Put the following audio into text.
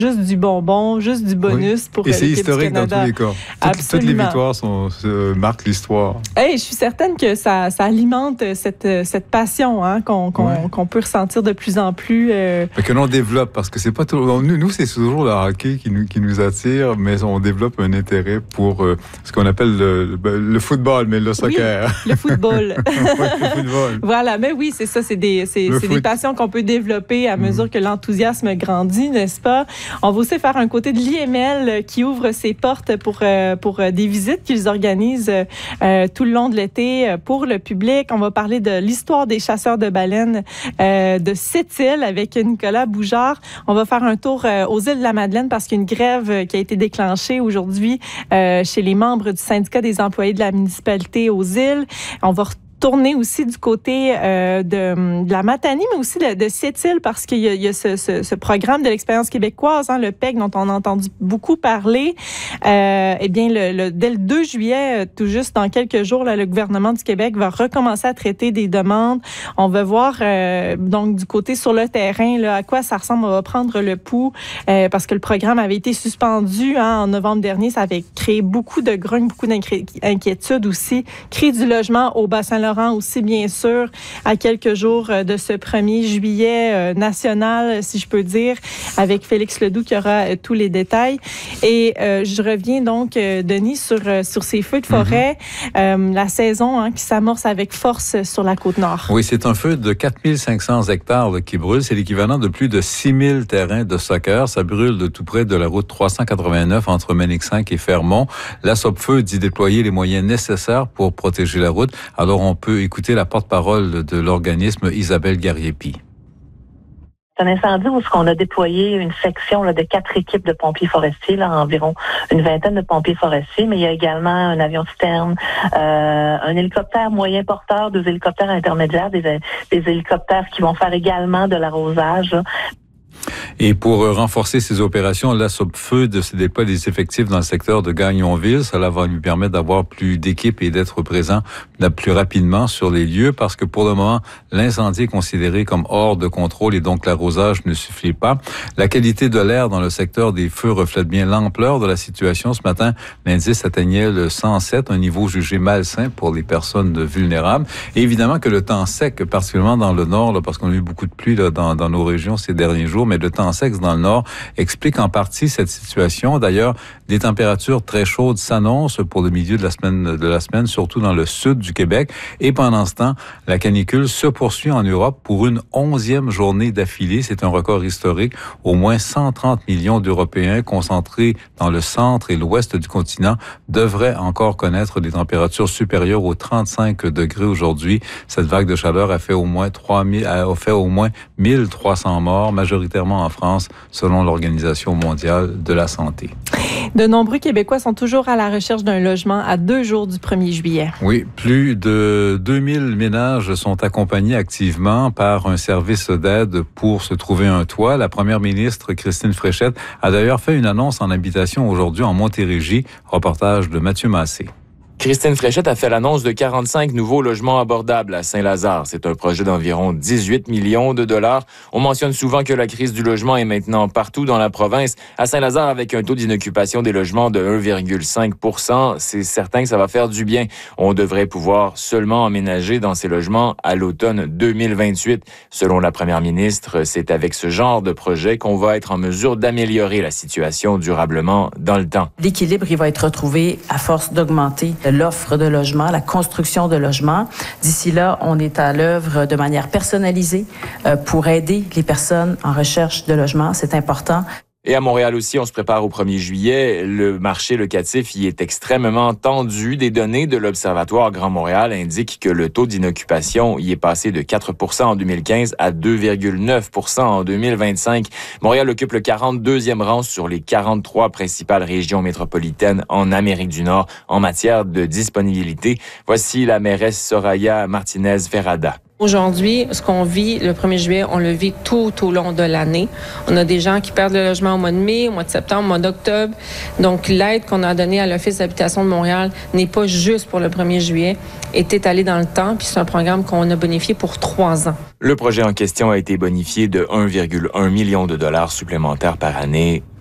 juste du bonbon, juste du bonus pour et c'est l'équipe du historique Canada. dans tous les cas. Toutes les victoires marquent l'histoire. Hey, je suis certaine que ça alimente cette passion qu'on peut ressentir de plus en plus. Que l'on développe, parce que c'est pas toujours... Nous, c'est toujours le hockey qui nous attire, mais on développe un intérêt pour ce qu'on appelle le football, mais le soccer. Oui, le football. Le football. Voilà, mais oui, c'est ça, c'est des passions qu'on peut développer à mesure que l'enthousiasme grandit, n'est-ce pas? On va aussi faire un côté de l'IML qui ouvre ses portes pour des visites qu'ils organisent tout le long de l'été pour le public. On va parler de l'histoire des chasseurs de baleines de Sept-Îles avec Nicolas Boujard. On va faire un tour aux îles de la Madeleine parce qu'il y a une grève qui a été déclenchée aujourd'hui chez les membres du syndicat des employés de la municipalité aux îles. On va tourner aussi du côté de la Matanie, mais aussi de Sept-Îles, parce qu'il y a ce programme de l'expérience québécoise, le PEC, dont on a entendu beaucoup parler. Eh bien, dès le 2 juillet, tout juste dans quelques jours, le gouvernement du Québec va recommencer à traiter des demandes. On va voir, donc, du côté sur le terrain, à quoi ça ressemble. On va prendre le pouls, parce que le programme avait été suspendu en novembre dernier. Ça avait créé beaucoup de grogne, beaucoup d'inquiétudes aussi. Crise du logement au Bas-Saint-Laurent aussi, bien sûr, à quelques jours de ce 1er juillet national, si je peux dire, avec Félix Ledoux qui aura tous les détails. Et je reviens donc, Denis, sur ces feux de forêt, la saison qui s'amorce avec force sur la Côte-Nord. Oui, c'est un feu de 4500 hectares qui brûle. C'est l'équivalent de plus de 6000 terrains de soccer. Ça brûle de tout près de la route 389 entre Ménic-5 et Fermont. La Sopfeu dit déployer les moyens nécessaires pour protéger la route. Alors, on peut écouter la porte-parole de l'organisme, Isabelle Gariepi. C'est un incendie où on a déployé une section de 4 équipes de pompiers forestiers, environ une vingtaine de pompiers forestiers, mais il y a également un avion citerne, un hélicoptère moyen porteur, 2 hélicoptères intermédiaires, des hélicoptères qui vont faire également de l'arrosage. Et pour renforcer ces opérations, la Sopfeu se déploie des effectifs dans le secteur de Gagnonville. Cela va lui permettre d'avoir plus d'équipes et d'être présent plus rapidement sur les lieux parce que pour le moment, l'incendie est considéré comme hors de contrôle et donc l'arrosage ne suffit pas. La qualité de l'air dans le secteur des feux reflète bien l'ampleur de la situation. Ce matin, l'indice atteignait le 107, un niveau jugé malsain pour les personnes vulnérables. Et évidemment que le temps sec, particulièrement dans le nord, parce qu'on a eu beaucoup de pluie dans nos régions ces derniers jours, mais le temps sec dans le nord explique en partie cette situation. D'ailleurs, des températures très chaudes s'annoncent pour le milieu de la semaine, surtout dans le sud du Québec. Et pendant ce temps, la canicule se poursuit en Europe pour une 11e journée d'affilée. C'est un record historique. Au moins 130 millions d'Européens concentrés dans le centre et l'ouest du continent devraient encore connaître des températures supérieures aux 35 degrés aujourd'hui. Cette vague de chaleur a fait au moins 1300 morts, majoritairement en France, selon l'Organisation mondiale de la santé. De nombreux Québécois sont toujours à la recherche d'un logement à 2 jours du 1er juillet. Oui, plus de 2000 ménages sont accompagnés activement par un service d'aide pour se trouver un toit. La première ministre, Christine Fréchette, a d'ailleurs fait une annonce en habitation aujourd'hui en Montérégie. Reportage de Mathieu Massé. Christine Fréchette a fait l'annonce de 45 nouveaux logements abordables à Saint-Lazare. C'est un projet d'environ 18 millions de dollars. On mentionne souvent que la crise du logement est maintenant partout dans la province. À Saint-Lazare, avec un taux d'inoccupation des logements de 1,5 %, c'est certain que ça va faire du bien. On devrait pouvoir seulement emménager dans ces logements à l'automne 2028. Selon la première ministre, c'est avec ce genre de projet qu'on va être en mesure d'améliorer la situation durablement dans le temps. L'équilibre, il va être retrouvé à force d'augmenter l'offre de logement, la construction de logements. D'ici là, on est à l'œuvre de manière personnalisée pour aider les personnes en recherche de logement. C'est important. Et à Montréal aussi, on se prépare au 1er juillet. Le marché locatif y est extrêmement tendu. Des données de l'Observatoire Grand Montréal indiquent que le taux d'inoccupation y est passé de 4 % en 2015 à 2,9 % en 2025. Montréal occupe le 42e rang sur les 43 principales régions métropolitaines en Amérique du Nord en matière de disponibilité. Voici la mairesse Soraya Martinez-Ferrada. Aujourd'hui, ce qu'on vit le 1er juillet, on le vit tout au long de l'année. On a des gens qui perdent le logement au mois de mai, au mois de septembre, au mois d'octobre. Donc, l'aide qu'on a donnée à l'Office d'habitation de Montréal n'est pas juste pour le 1er juillet, est étalée dans le temps, puis c'est un programme qu'on a bonifié pour 3 ans. Le projet en question a été bonifié de 1,1 million de dollars supplémentaires par année.